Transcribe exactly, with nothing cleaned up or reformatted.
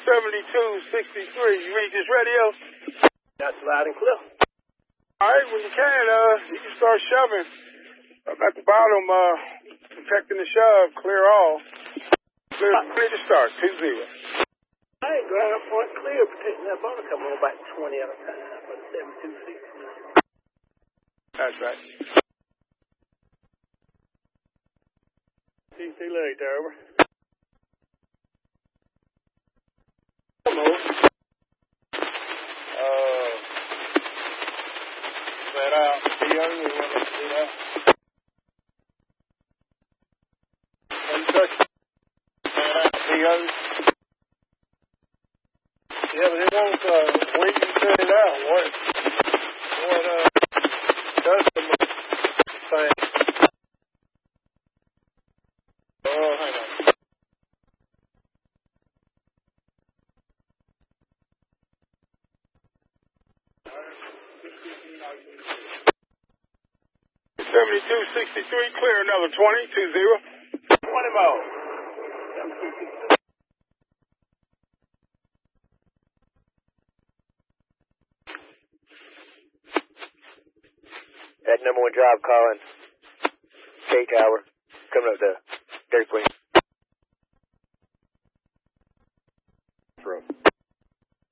seventy-two sixty-three. You read this radio? That's loud and clear. All right, when you can, uh, you can start shoving. Up at the bottom, uh, protecting the shove, clear all. Clear, ready to start, two zero. I ain't ground point clear, protecting that bottom. Come on back twenty at a time for the seventy-two sixty-three. That's right. See you later, over. Come on. Uh, set out. The other we want to see that. One touch. Set out. The other. Yeah, but it won't, uh, when you set it out, what, what, uh, customer thing. Oh, hang on. seventy-two sixty-three, clear another twenty, two zero. twenty more. That number one drive calling K Tower, coming up the Dairy Queen. Through.